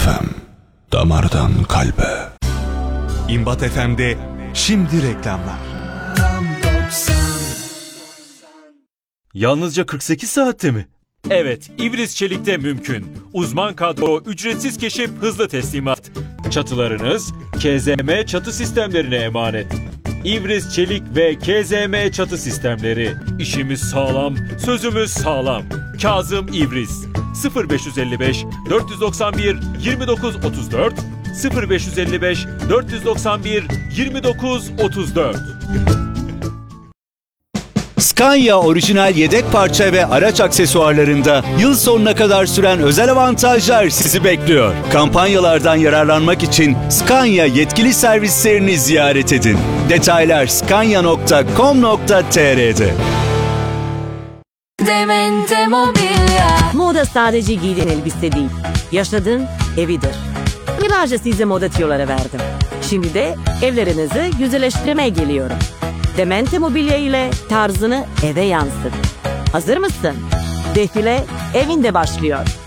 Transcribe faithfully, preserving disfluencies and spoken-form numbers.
F M, damardan kalbe. İmbat F M'de şimdi reklamlar. Yalnızca kırk sekiz saatte mi? Evet, İvriz Çelik'te mümkün. Uzman kadro, ücretsiz keşif, hızlı teslimat. Çatılarınız K Z M çatı sistemlerine emanet. İvriz Çelik ve K Z M çatı sistemleri. İşimiz sağlam, sözümüz sağlam. Kazım İvriz. sıfır beş elli beş dört doksan bir yirmi dokuz otuz dört sıfır beş elli beş dört doksan bir yirmi dokuz otuz dört. Scania orijinal yedek parça ve araç aksesuarlarında yıl sonuna kadar süren özel avantajlar sizi bekliyor. Kampanyalardan yararlanmak için Scania yetkili servislerini ziyaret edin. Detaylar scania nokta com nokta t r'de. Demente Mobilya. Moda sadece giyilen elbise değil, yaşadığın evidir. Yıllarca size moda tüyoları verdim. Şimdi de evlerinizi güzelleştirmeye geliyorum. Demente Mobilya ile tarzını eve yansıt. Hazır mısın? Defile evinde başlıyor.